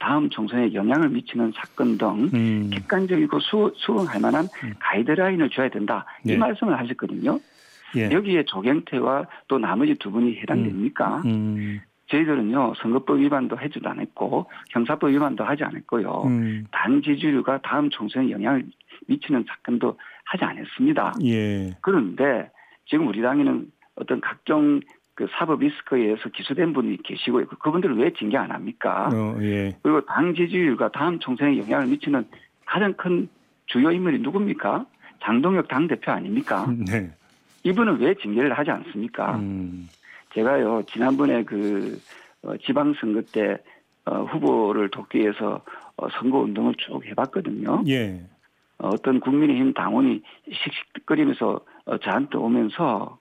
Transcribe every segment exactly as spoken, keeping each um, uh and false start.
다음 총선에 영향을 미치는 사건 등 음. 객관적이고 수, 수긍할 만한 음. 가이드라인을 줘야 된다. 이 예. 말씀을 하셨거든요. 예. 여기에 조경태와 또 나머지 두 분이 해당됩니까? 음. 음. 저희들은요, 선거법 위반도 하지도 않았고 형사법 위반도 하지 않았고요. 음. 당 지지율과 다음 총선에 영향을 미치는 사건도 하지 않았습니다. 예. 그런데 지금 우리 당에는 어떤 각종 그 사법 리스크에 의해서 기소된 분이 계시고 그분들을 왜 징계 안 합니까? 어, 예. 그리고 당 지지율과 다음 총선에 영향을 미치는 가장 큰 주요 인물이 누굽니까? 장동혁 당대표 아닙니까? 네. 이분은 왜 징계를 하지 않습니까? 음. 제가요, 지난번에 그, 어, 지방선거 때, 어, 후보를 돕기 위해서, 어, 선거운동을 쭉 해봤거든요. 예. 어, 어떤 국민의힘 당원이 씩씩거리면서, 어, 저한테 오면서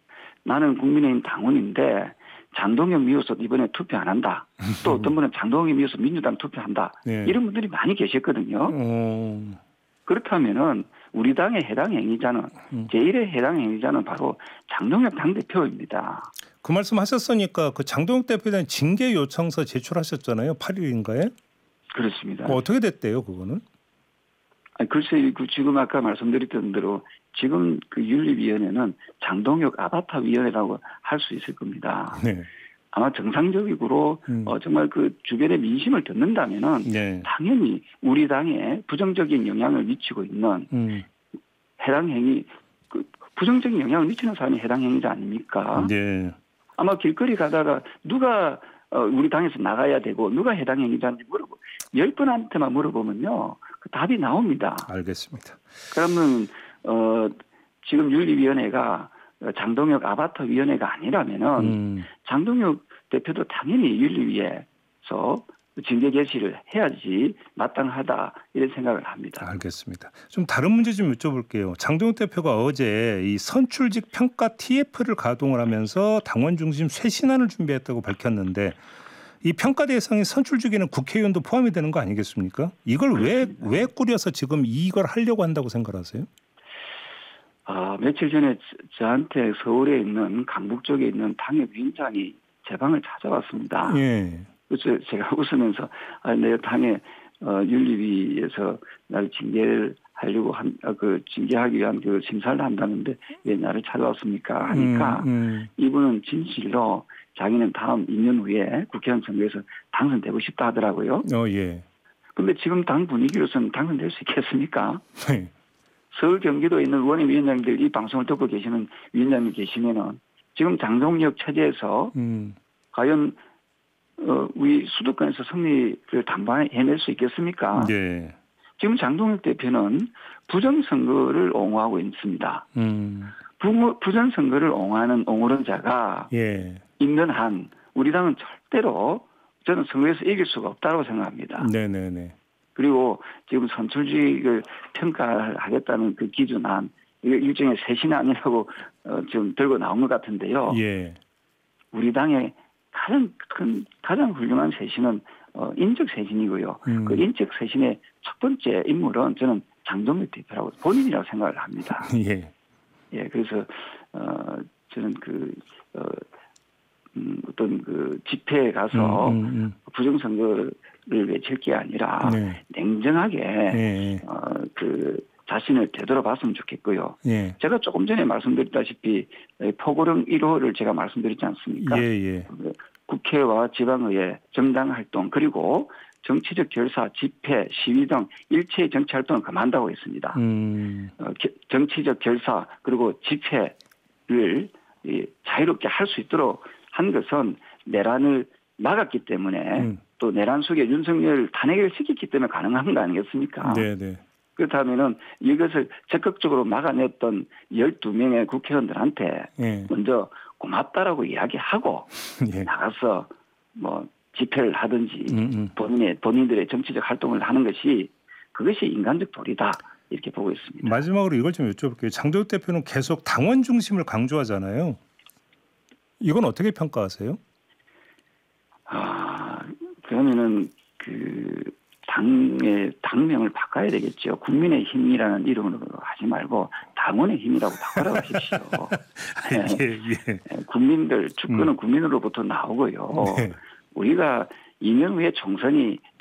나는 국민의힘 당원인데, 장동혁 미워서 이번에 투표 안 한다. 또 어떤 분은 장동혁 미워서 민주당 투표한다. 예. 이런 분들이 많이 계셨거든요. 어. 그렇다면은 우리 당의 해당 행위자는 음. 제일의 해당 행위자는 바로 장동혁 당대표입니다. 그 말씀 하셨으니까 그 장동혁 대표에 대한 징계 요청서 제출하셨잖아요. 팔 일인가에? 그렇습니다. 어, 어떻게 됐대요, 그거는? 아니, 글쎄, 그 지금 아까 말씀드렸던 대로 지금 그 윤리위원회는 장동혁 아바타 위원회라고 할 수 있을 겁니다. 네. 아마 정상적으로 음. 어, 정말 그 주변의 민심을 듣는다면은 네. 당연히 우리 당에 부정적인 영향을 미치고 있는 음. 해당 행위, 그 부정적인 영향을 미치는 사람이 해당 행위자 아닙니까? 네. 아마 길거리 가다가 누가 어, 우리 당에서 나가야 되고 누가 해당 행위자인지 물어보 열 분한테만 물어보면요 그 답이 나옵니다. 알겠습니다. 그러면 어, 지금 윤리위원회가 장동혁 아바타 위원회가 아니라면은 음. 장동혁 대표도 당연히 윤리위에서 징계 개시를 해야지 마땅하다 이런 생각을 합니다. 알겠습니다. 좀 다른 문제 좀 여쭤볼게요. 장동혁 대표가 어제 이 선출직 평가 티에프를 가동을 하면서 당원 중심 쇄신안을 준비했다고 밝혔는데 이 평가 대상인 선출직에는 국회의원도 포함이 되는 거 아니겠습니까? 이걸 왜, 왜 꾸려서 지금 이걸 하려고 한다고 생각하세요? 아, 며칠 전에 저한테 서울에 있는 강북 쪽에 있는 당협 위원장이 제 방을 찾아왔습니다. 예. 그래서 제가 웃으면서 아, 내 당의 어, 윤리위에서 나를 징계를 하려고 한, 아, 그 징계하기 위한 그 심사를 한다는데 왜 나를 찾아왔습니까? 하니까 음, 음. 이분은 진실로 자기는 다음 이 년 후에 국회의원 선거에서 당선되고 싶다 하더라고요. 어, 예. 근데 지금 당 분위기로서는 당선될 수 있겠습니까? 네. 서울 경기도에 있는 의원님 위원장들 이 방송을 듣고 계시는 위원장님 계시면은 지금 장동혁 체제에서 음. 과연 어, 우리 수도권에서 승리를 담보해낼 수 있겠습니까? 네. 지금 장동혁 대표는 부정선거를 옹호하고 있습니다. 음. 부, 부정선거를 옹호하는 옹호론자가 예. 있는 한 우리 당은 절대로 저는 선거에서 이길 수가 없다고 생각합니다. 네네네. 그리고 지금 선출직을 평가하겠다는 그 기준안, 이거 일종의 쇄신안이라고 어, 지금 들고 나온 것 같은데요. 예. 우리 당의 가장 큰, 가장 훌륭한 쇄신은 어, 인적 쇄신이고요. 음. 그 인적 쇄신의 첫 번째 인물은 저는 장동혁 대표라고 본인이라고 생각을 합니다. 예. 예, 그래서 어, 저는 그 어, 음, 어떤 그 집회에 가서 음, 음, 음. 부정선거를 외칠 게 아니라 네. 냉정하게 예. 어, 그 자신을 되돌아봤으면 좋겠고요. 예. 제가 조금 전에 말씀드렸다시피 포고령 일 호를 제가 말씀드렸지 않습니까? 예, 예. 국회와 지방의회 정당 활동 그리고 정치적 결사, 집회, 시위 등 일체의 정치 활동을 금한다고 했습니다. 음. 어, 게, 정치적 결사 그리고 집회를 이, 자유롭게 할 수 있도록 한 것은 내란을 막았기 때문에 음. 또 내란 속에 윤석열을 탄핵을 시켰기 때문에 가능한 거 아니겠습니까? 네네. 그렇다면은 이것을 적극적으로 막아냈던 열두 명의 국회의원들한테 예. 먼저 고맙다라고 이야기하고 예. 나가서 뭐 집회를 하든지 음, 음. 본인의 본인들의 정치적 활동을 하는 것이 그것이 인간적 도리다 이렇게 보고 있습니다. 마지막으로 이걸 좀 여쭤볼게요. 장동혁 대표는 계속 당원 중심을 강조하잖아요. 이건 어떻게 평가하세요? 아 그러면은 그 당의 당명을 바꿔야 되겠죠. 국민의 힘이라는 이름으로 하지 말고 당원의 힘이라고 바꾸라고 하십시오. 네. 예, 예. 국민들 주권은 음. 국민으로부터 나오고요. 네. 우리가 이 년 후에 총선이